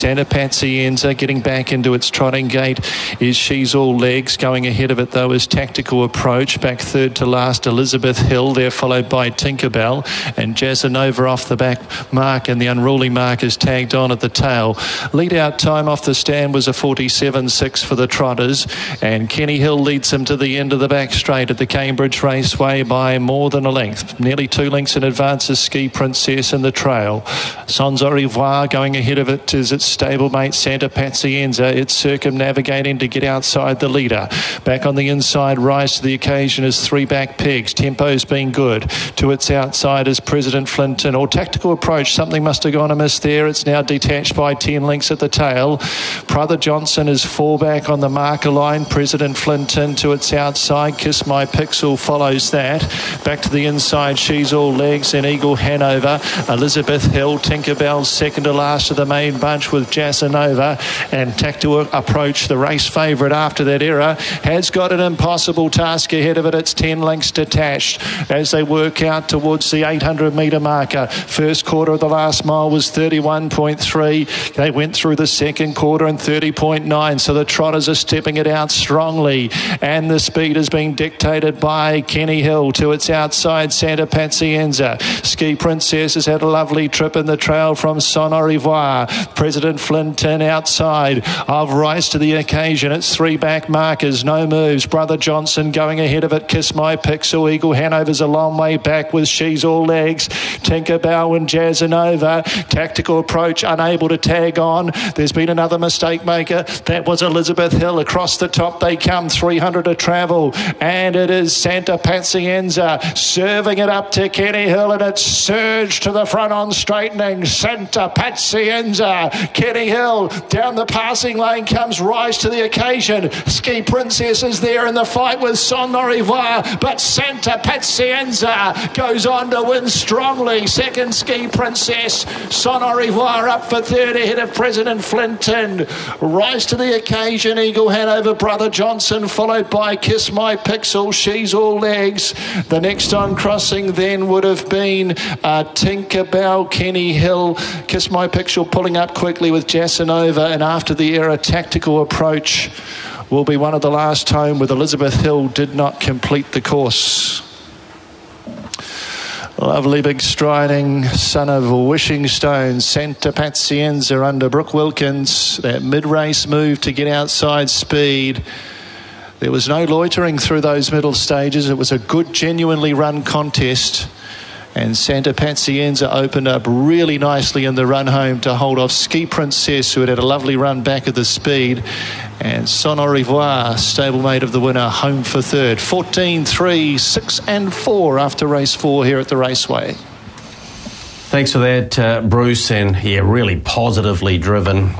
Santa Pazienza getting back into its trotting gait is She's All Legs. Going ahead of it, though, is Tactical Approach. Back third to last, Elizabeth Hill. They're followed by Tinkerbell. And Jazzanova off the back mark, and the Unruly Mark is tagged on at the tail. Lead out time off the stand was a 47.6 for the trotters. And Kenny Hill leads them to the end of the back straight at the Cambridge Raceway by more than a length. Nearly 2 lengths in advance is Ski Princess in the trail. Sans Au Revoir going ahead of it is its stablemate Santa Pazienza. It's circumnavigating to get outside the leader. Back on the inside, rise to the occasion is 3 back pegs. Tempo's been good. To its outside is President Flinton. Or Tactical Approach. Something must have gone amiss there. It's now detached by 10 lengths at the tail. Brother Johnson is 4 back on the marker line. President Flinton to its outside. Kiss My Pixel follows that. Back to the inside, She's All Legs and Eagle Hanover. Elizabeth Hill, Tinkerbell second to last of the main bunch with Jazzanova, and Tactical Approach, the race favourite after that era, has got an impossible task ahead of it. It's 10 lengths detached as they work out towards the 800 metre marker. First quarter of the last mile was 31.3. They went through the second quarter in 30.9, so the trotters are stepping it out strongly, and the speed is being dictated by Kenny Hill. To its outside, Santa Pazienza. Ski Princess has had a lovely trip in the trail from Sans Au Revoir. President Flinton outside of Rise to the Occasion. It's 3 back markers, no moves. Brother Johnson going ahead of it. Kiss My Pixel. Eagle Hanover's a long way back with She's All Legs. Tinkerbell and Jazzanova. Tactical Approach unable to tag on. There's been another mistake maker. That was Elizabeth Hill. Across the top they come. 300 to travel. And it is Santa Pazienza serving it up to Kenny Hill, and it's surged to the front on straightening. Santa Pazienza. Kenny Hill down the passing lane comes Rise to the Occasion. Ski Princess is there in the fight with Sans Au Revoir, but Santa Pazienza goes on to win strongly. Second, Ski Princess. Sans Au Revoir up for third ahead of President Flinton. Rise to the Occasion, Eagle Hanover, Brother Johnson, followed by Kiss My Pixel, She's All Legs. The next on crossing then would have been Tinkerbell, Kenny Hill, Kiss My Pixel pulling up quickly with Jazzanova, and after the era, Tactical Approach will be one of the last home with Elizabeth Hill did not complete the course. Lovely big striding son of Wishing Stone, Santa Pazienza under Brooke Wilkins. That mid-race move to get outside speed. There was no loitering through those middle stages. It was a good, genuinely run contest. And Santa Pazienza opened up really nicely in the run home to hold off Ski Princess, who had a lovely run back at the speed. And Sans Au Revoir, stablemate of the winner, home for third. 14, 3, 6 and 4 after race 4 here at the Raceway. Thanks for that, Bruce. And, yeah, really positively driven.